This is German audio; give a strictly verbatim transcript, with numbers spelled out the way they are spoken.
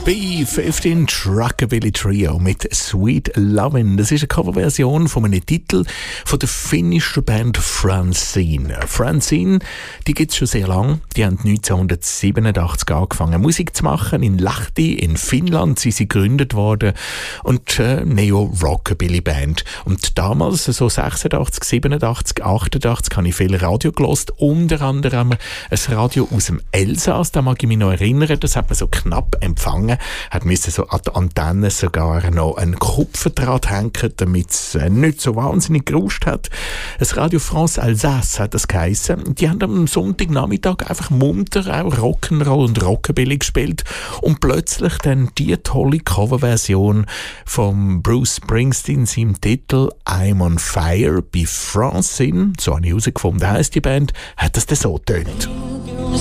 B fünfzehn Truckabilly Trio mit Sweet Lovin'. Das ist eine Coverversion von einem Titel von der finnischen Band Francine. Francine, die gibt es schon sehr lange. Die haben neunzehnhundertsiebenundachtzig angefangen, Musik zu machen. In Lahti in Finnland sind sie gegründet worden. Und äh, Neo-Rockabilly-Band. Und damals, so sechsundachtzig, siebenundachtzig, achtundachtzig, habe ich viel Radio gehört. Unter anderem ein Radio aus dem Elsass. Da mag ich mich noch erinnern. Das hat man so knapp empfangen. Hat müssen so an die Antenne sogar noch einen Kupferdraht hängen, damit es nicht so wahnsinnig gerauscht hat. Das Radio France Alsace hat das geheissen. Die haben am Sonntagnachmittag einfach munter auch Rock'n'Roll und Rockabilly gespielt und plötzlich dann die tolle Coverversion von Bruce Springsteen, seinem Titel I'm on Fire bei Francine, so habe ich herausgefunden, heisst die Band, hat das dann so getönt.